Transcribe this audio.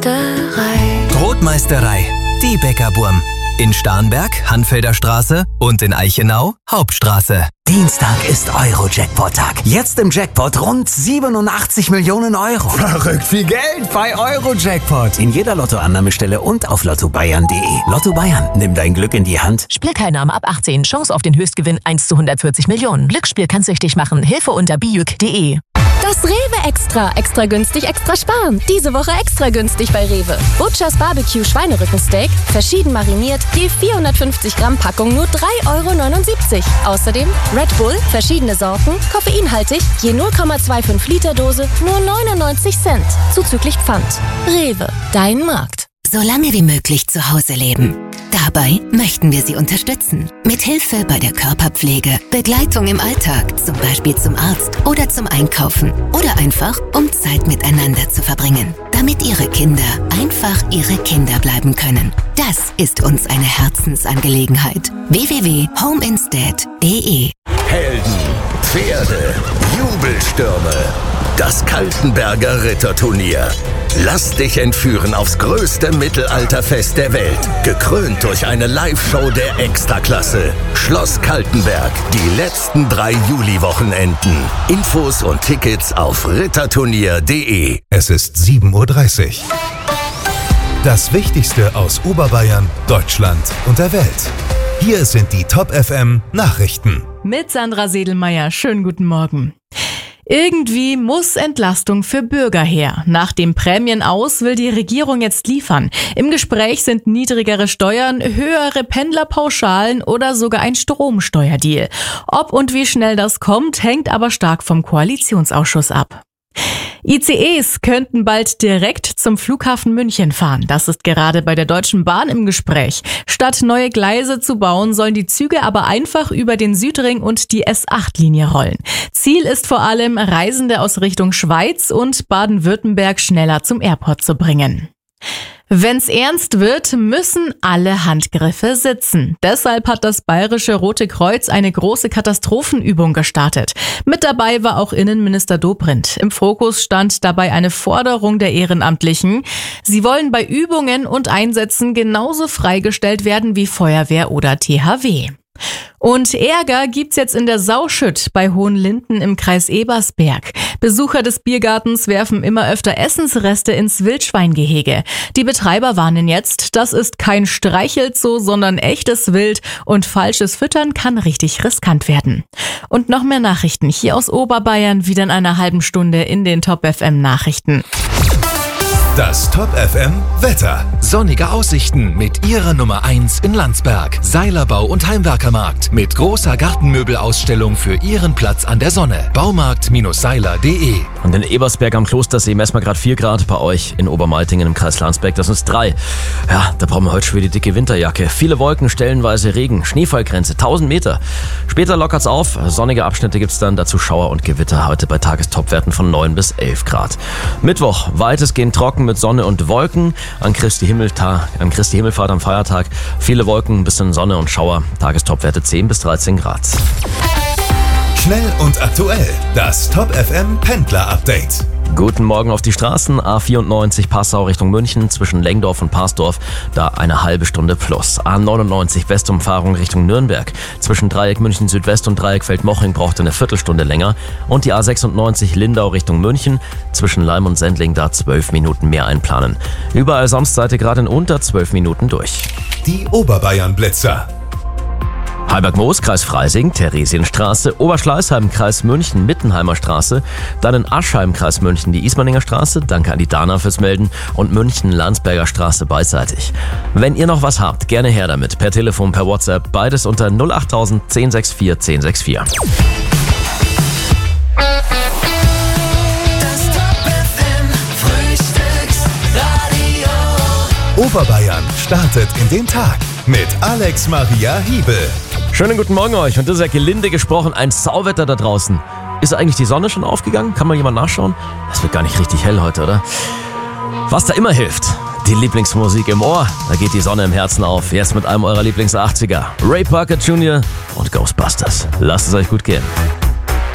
Brotmeisterei, die Bäckerburm. In Starnberg, Hanfelder Straße und in Eichenau, Hauptstraße. Dienstag ist Euro-Jackpot-Tag. Jetzt im Jackpot rund 87 Millionen Euro. Verrückt viel Geld bei Euro-Jackpot. In jeder Lottoannahmestelle und auf lottobayern.de. Lotto Bayern, nimm dein Glück in die Hand. Spielteilnahme ab 18. Chance auf den Höchstgewinn 1 zu 140 Millionen. Glücksspiel kann süchtig machen. Hilfe unter biüc.de. Das Rewe Extra. Extra günstig, extra sparen. Diese Woche extra günstig bei Rewe. Butchers Barbecue Schweinerückensteak, verschieden mariniert, je 450 Gramm Packung nur 3,79 €. Außerdem Red Bull, verschiedene Sorten, koffeinhaltig, je 0,25 Liter Dose, nur 99 Cent. Zuzüglich Pfand. Rewe, dein Markt. So lange wie möglich zu Hause leben. Dabei möchten wir Sie unterstützen. Mit Hilfe bei der Körperpflege, Begleitung im Alltag, zum Beispiel zum Arzt oder zum Einkaufen. Oder einfach, um Zeit miteinander zu verbringen. Damit Ihre Kinder einfach Ihre Kinder bleiben können. Das ist uns eine Herzensangelegenheit. www.homeinstead.de. Helden, Pferde, Jubelstürme. Das Kaltenberger Ritterturnier. Lass dich entführen aufs größte Mittelalterfest der Welt. Gekrönt durch eine Live-Show der Extraklasse. Schloss Kaltenberg. Die letzten 3 Juli-Wochenenden. Infos und Tickets auf ritterturnier.de. Es ist 7:30 Uhr. Das Wichtigste aus Oberbayern, Deutschland und der Welt. Hier sind die Top FM Nachrichten. Mit Sandra Sedelmeier. Schönen guten Morgen. Irgendwie muss Entlastung für Bürger her. Nach dem Prämienaus will die Regierung jetzt liefern. Im Gespräch sind niedrigere Steuern, höhere Pendlerpauschalen oder sogar ein Stromsteuerdeal. Ob und wie schnell das kommt, hängt aber stark vom Koalitionsausschuss ab. ICEs könnten bald direkt zum Flughafen München fahren. Das ist gerade bei der Deutschen Bahn im Gespräch. Statt neue Gleise zu bauen, sollen die Züge aber einfach über den Südring und die S8-Linie rollen. Ziel ist vor allem, Reisende aus Richtung Schweiz und Baden-Württemberg schneller zum Airport zu bringen. Wenn's ernst wird, müssen alle Handgriffe sitzen. Deshalb hat das Bayerische Rote Kreuz eine große Katastrophenübung gestartet. Mit dabei war auch Innenminister Dobrindt. Im Fokus stand dabei eine Forderung der Ehrenamtlichen. Sie wollen bei Übungen und Einsätzen genauso freigestellt werden wie Feuerwehr oder THW. Und Ärger gibt's jetzt in der Sauschütt bei Hohenlinden im Kreis Ebersberg. Besucher des Biergartens werfen immer öfter Essensreste ins Wildschweingehege. Die Betreiber warnen jetzt, das ist kein Streichelzoo, sondern echtes Wild und falsches Füttern kann richtig riskant werden. Und noch mehr Nachrichten hier aus Oberbayern wieder in einer halben Stunde in den Top FM Nachrichten. Das Top FM Wetter. Sonnige Aussichten mit Ihrer Nummer 1 in Landsberg. Seilerbau und Heimwerkermarkt mit großer Gartenmöbelausstellung für Ihren Platz an der Sonne. Baumarkt-seiler.de. Und in Ebersberg am Klostersee messen wir gerade 4 Grad. Bei euch in Obermaltingen im Kreis Landsberg, das sind 3. Ja, da brauchen wir heute schon wieder die dicke Winterjacke. Viele Wolken, stellenweise Regen, Schneefallgrenze, 1000 Meter. Später lockert's auf. Sonnige Abschnitte gibt's dann, dazu Schauer und Gewitter. Heute bei Tagestopwerten von 9 bis 11 Grad. Mittwoch weitestgehend trocken mit Sonne und Wolken. An Christi Himmelfahrt am Feiertag viele Wolken, ein bisschen Sonne und Schauer. Tagestopwerte 10 bis 13 Grad. Schnell und aktuell. Das Top FM Pendler Update. Guten Morgen auf die Straßen. A94 Passau Richtung München zwischen Lengdorf und Parsdorf, da eine halbe Stunde plus. A99 Westumfahrung Richtung Nürnberg zwischen Dreieck München Südwest und Dreieck Feldmoching braucht eine Viertelstunde länger. Und die A96 Lindau Richtung München zwischen Leim und Sendling, da 12 Minuten mehr einplanen. Überall Samstseite gerade in unter 12 Minuten durch. Die Oberbayern Blitzer. Halberg-Moos, Kreis Freising, Theresienstraße, Oberschleißheim, Kreis München, Mittenheimer Straße, dann in Aschheim, Kreis München, die Ismaninger Straße, danke an die Dana fürs Melden und München, Landsberger Straße beidseitig. Wenn ihr noch was habt, gerne her damit, per Telefon, per WhatsApp, beides unter 08000 1064 1064. Das Top FM Frühstücksradio. Oberbayern startet in den Tag mit Alex Maria Hiebel. Schönen guten Morgen euch und das ist ja gelinde gesprochen ein Sauwetter da draußen. Ist eigentlich die Sonne schon aufgegangen? Kann mal jemand nachschauen? Das wird gar nicht richtig hell heute, oder? Was da immer hilft, die Lieblingsmusik im Ohr, da geht die Sonne im Herzen auf. Jetzt mit einem eurer Lieblings-80er, Ray Parker Jr. und Ghostbusters. Lasst es euch gut gehen.